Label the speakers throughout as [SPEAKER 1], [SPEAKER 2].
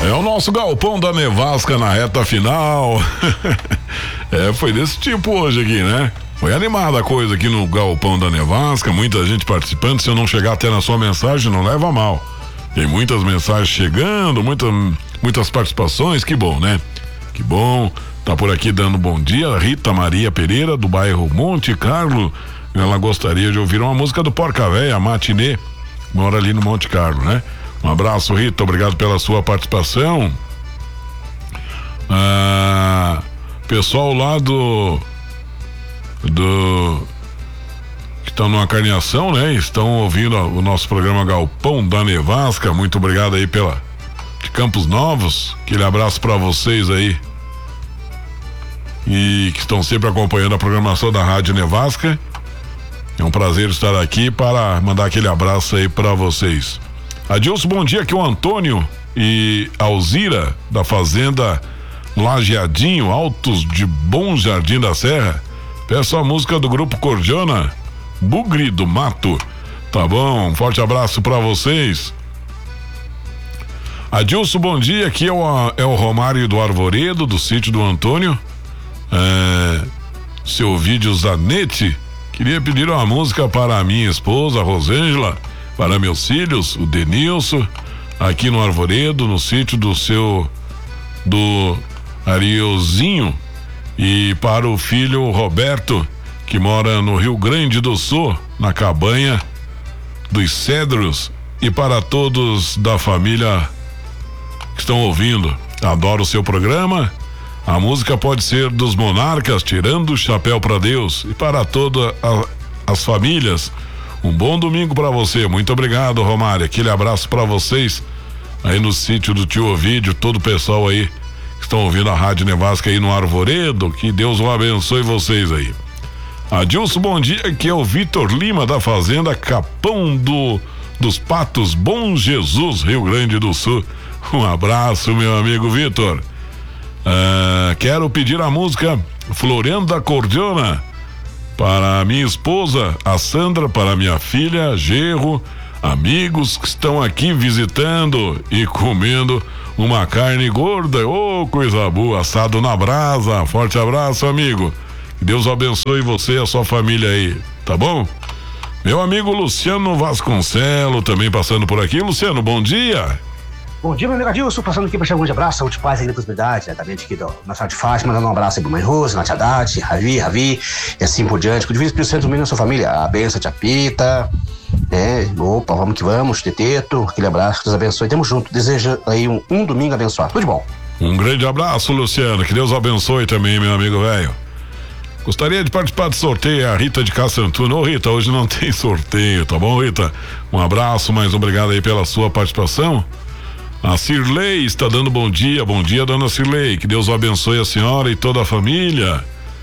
[SPEAKER 1] É o nosso galpão da Nevasca na reta final. Foi desse tipo hoje aqui, né? Foi animada a coisa aqui no galpão da Nevasca, muita gente participando. Se eu não chegar até na sua mensagem, não leva a mal. Tem muitas mensagens chegando, muitas participações, que bom, né? Que bom. Tá por aqui dando bom dia, Rita Maria Pereira, do bairro Monte Carlo. Ela gostaria de ouvir uma música do Porca Véia, Matinê. Mora ali no Monte Carlo, né? Um abraço, Rita, obrigado pela sua participação. Pessoal lá do que estão numa carneação, né? Estão ouvindo o nosso programa Galpão da Nevasca. Muito obrigado aí de Campos Novos. Aquele abraço para vocês aí e que estão sempre acompanhando a programação da Rádio Nevasca. É um prazer estar aqui para mandar aquele abraço aí para vocês. Adilson, bom dia, aqui é o Antônio e Alzira da Fazenda Lajeadinho, Altos de Bom Jardim da Serra. Peço a música do grupo Cordiona, Bugre do Mato. Tá bom, um forte abraço para vocês. Adilson, bom dia, aqui é o Romário do Arvoredo, do sítio do Antônio. Seu vídeo Zanete. Queria pedir uma música para a minha esposa, Rosângela, para meus filhos, o Denilson, aqui no Arvoredo, no sítio do Arielzinho, e para o filho Roberto, que mora no Rio Grande do Sul, na Cabanha dos Cedros, e para todos da família que estão ouvindo. Adoro o seu programa. A música pode ser dos Monarcas, Tirando o Chapéu para Deus, e para todas as famílias, um bom domingo para você. Muito obrigado, Romário. Aquele abraço para vocês aí no sítio do Tio Ovídio, todo o pessoal aí que estão ouvindo a Rádio Nevasca aí no Arvoredo. Que Deus o abençoe vocês aí. Adilson, bom dia, aqui é o Vitor Lima da Fazenda Capão dos Patos, Bom Jesus, Rio Grande do Sul. Um abraço, meu amigo Vitor. Quero pedir a música Florenda Cordiona para minha esposa, a Sandra, para minha filha, Gerro, amigos que estão aqui visitando e comendo uma carne gorda, coisa boa, assado na brasa. Forte abraço, amigo. Que Deus abençoe você e a sua família aí, tá bom? Meu amigo Luciano Vasconcelo também passando por aqui. Luciano, bom dia.
[SPEAKER 2] Bom dia, meu amigo Adilson, passando aqui para deixar um grande abraço, saúde, paz aí na prosperidade, diretamente aqui da Nossa de Fátima, mandando um abraço aí pro Mãe Rosa, Nath Haddad, Ravi, e assim por diante, com o Divino Espírito Santo também na sua família, a benção, tia Pita, opa, vamos que vamos, Teteto, aquele abraço, que Deus abençoe, tamo junto, desejo aí um domingo abençoado, tudo de bom.
[SPEAKER 1] Um grande abraço, Luciano, que Deus abençoe também, meu amigo velho. Gostaria de participar do sorteio, a Rita de Cassantuno. Ô Rita, hoje não tem sorteio, tá bom, Rita? Um abraço, mais obrigado aí pela sua participação. A Cirlei está dando bom dia, dona Cirlei, que Deus abençoe a senhora e toda a família.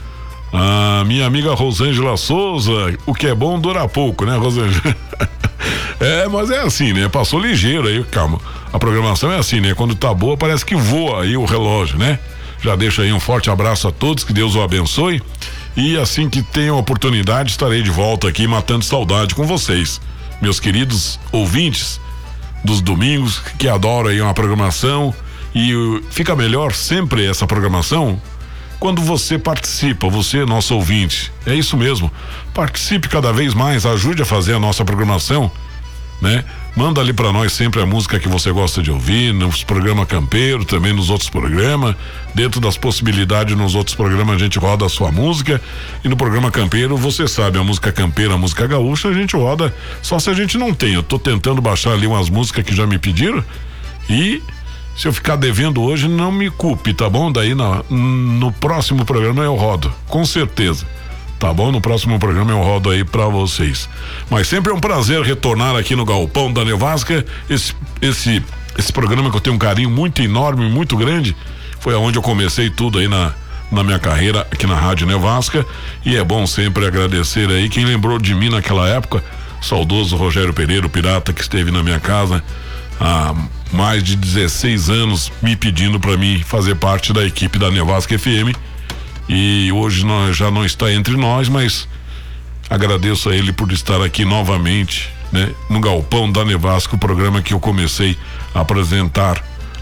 [SPEAKER 1] A minha amiga Rosângela Souza, o que é bom dura pouco, né, Rosângela? Mas é assim, né, passou ligeiro aí, calma, a programação é assim, né, quando tá boa parece que voa aí o relógio, né? Já deixo aí um forte abraço a todos, que Deus o abençoe, e assim que tenha a oportunidade estarei de volta aqui matando saudade com vocês, meus queridos ouvintes dos domingos, que adoram aí uma programação, e fica melhor sempre essa programação quando você participa, você, nosso ouvinte. É isso mesmo, participe cada vez mais, ajude a fazer a nossa programação, né? Manda ali pra nós sempre a música que você gosta de ouvir, nos programas campeiro, também nos outros programas, dentro das possibilidades nos outros programas a gente roda a sua música, e no programa campeiro, você sabe, a música campeira, a música gaúcha, a gente roda, só se a gente não tem. Eu tô tentando baixar ali umas músicas que já me pediram, e se eu ficar devendo hoje, não me culpe, tá bom? Daí no próximo programa eu rodo, com certeza. Tá bom? No próximo programa eu rodo aí pra vocês. Mas sempre é um prazer retornar aqui no Galpão da Nevasca. Esse programa que eu tenho um carinho muito enorme, muito grande. Foi aonde eu comecei tudo aí na minha carreira aqui na Rádio Nevasca. E é bom sempre agradecer aí quem lembrou de mim naquela época. Saudoso Rogério Pereira, o pirata, que esteve na minha casa há mais de 16 anos me pedindo pra mim fazer parte da equipe da Nevasca FM. E hoje já não está entre nós, mas agradeço a ele por estar aqui novamente, né, no Galpão da Nevasca, o programa que eu comecei a apresentar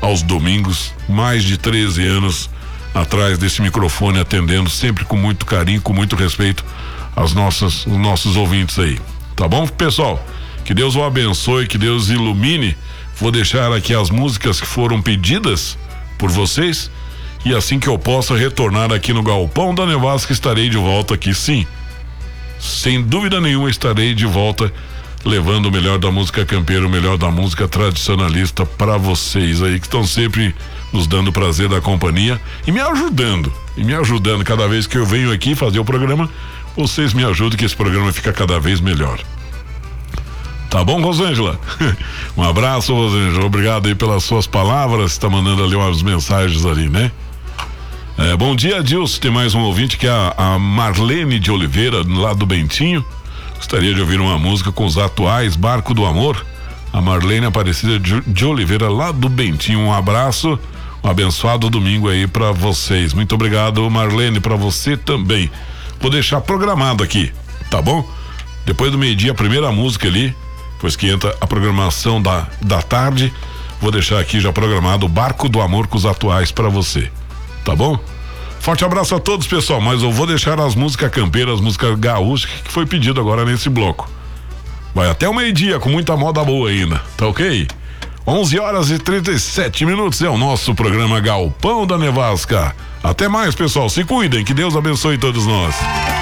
[SPEAKER 1] aos domingos, mais de 13 anos atrás desse microfone, atendendo sempre com muito carinho, com muito respeito os nossos ouvintes aí. Tá bom, pessoal? Que Deus o abençoe, que Deus ilumine. Vou deixar aqui as músicas que foram pedidas por vocês, e assim que eu possa retornar aqui no Galpão da Nevasca, estarei de volta aqui, sim. Sem dúvida nenhuma estarei de volta, levando o melhor da música campeira, o melhor da música tradicionalista para vocês aí que estão sempre nos dando o prazer da companhia e me ajudando cada vez que eu venho aqui fazer o programa. Vocês me ajudam que esse programa fica cada vez melhor. Tá bom, Rosângela? Um abraço, Rosângela. Obrigado aí pelas suas palavras. Está mandando ali umas mensagens ali, né? Bom dia, Adilson. Tem mais um ouvinte que é a Marlene de Oliveira, lá do Bentinho. Gostaria de ouvir uma música com os atuais, Barco do Amor. A Marlene Aparecida de Oliveira, lá do Bentinho. Um abraço, um abençoado domingo aí pra vocês. Muito obrigado, Marlene, pra você também. Vou deixar programado aqui, tá bom? Depois do meio-dia, a primeira música ali, depois que entra a programação da tarde, vou deixar aqui já programado o Barco do Amor com os atuais pra você, tá bom? Forte abraço a todos, pessoal, mas eu vou deixar as músicas campeiras, as músicas gaúchas que foi pedido agora nesse bloco. Vai até o meio-dia com muita moda boa ainda, tá ok? 11h37 é o nosso programa Galpão da Nevasca. Até mais, pessoal, se cuidem, que Deus abençoe todos nós.